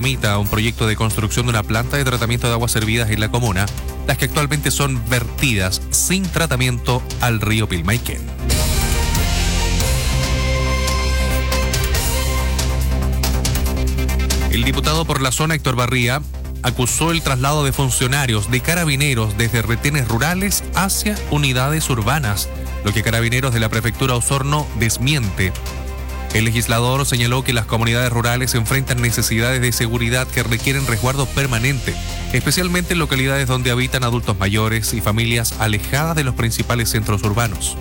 tramita un proyecto de construcción de una planta de tratamiento de aguas servidas en la comuna, las que actualmente son vertidas sin tratamiento al río Pilmaiquén. El diputado por la zona, Héctor Barría, acusó el traslado de funcionarios de Carabineros desde retenes rurales hacia unidades urbanas, lo que Carabineros de la Prefectura Osorno desmiente. El legislador señaló que las comunidades rurales enfrentan necesidades de seguridad que requieren resguardo permanente, especialmente en localidades donde habitan adultos mayores y familias alejadas de los principales centros urbanos.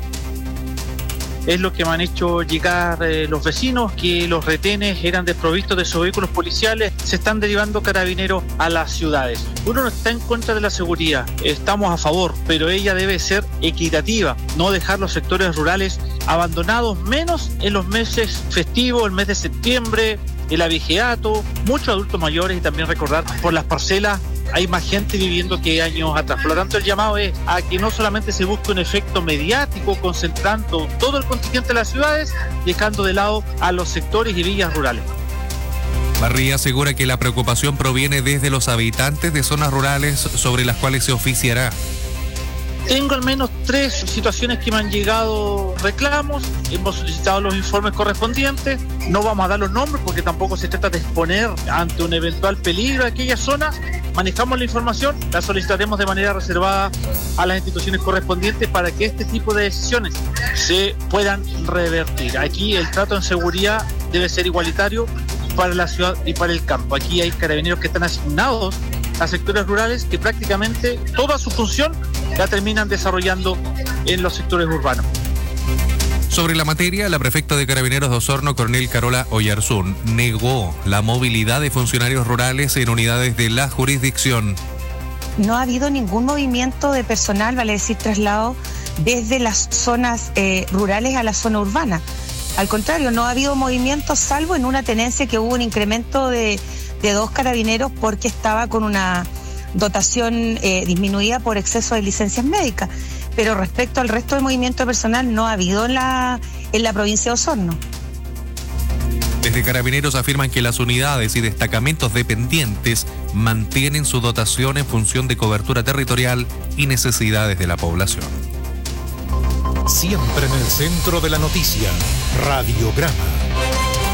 Es lo que me han hecho llegar los vecinos, que los retenes eran desprovistos de sus vehículos policiales, se están derivando Carabineros a las ciudades. Uno no está en contra de la seguridad, estamos a favor, pero ella debe ser equitativa, no dejar los sectores rurales abandonados, menos en los meses festivos, el mes de septiembre, el abigeato, muchos adultos mayores, y también recordar por las parcelas hay más gente viviendo que años atrás. Por lo tanto, el llamado es a que no solamente se busque un efecto mediático concentrando todo el contingente de las ciudades, dejando de lado a los sectores y villas rurales. Barría asegura que la preocupación proviene desde los habitantes de zonas rurales sobre las cuales se oficiará. Tengo al menos 3 situaciones que me han llegado reclamos, hemos solicitado los informes correspondientes, no vamos a dar los nombres porque tampoco se trata de exponer ante un eventual peligro a aquellas zonas, manejamos la información, la solicitaremos de manera reservada a las instituciones correspondientes para que este tipo de decisiones se puedan revertir. Aquí el trato en seguridad debe ser igualitario para la ciudad y para el campo. Aquí hay carabineros que están asignados a sectores rurales que prácticamente toda su función la terminan desarrollando en los sectores urbanos. Sobre la materia, la prefecta de Carabineros de Osorno, coronel Carola Oyarzún, negó la movilidad de funcionarios rurales en unidades de la jurisdicción. No ha habido ningún movimiento de personal, vale decir traslado, desde las zonas rurales a la zona urbana. Al contrario, no ha habido movimiento, salvo en una tenencia que hubo un incremento de 2 carabineros porque estaba con una dotación disminuida por exceso de licencias médicas. Pero respecto al resto del movimiento personal no ha habido en la provincia de Osorno. Desde Carabineros afirman que las unidades y destacamentos dependientes mantienen su dotación en función de cobertura territorial y necesidades de la población. Siempre en el centro de la noticia, Radiograma.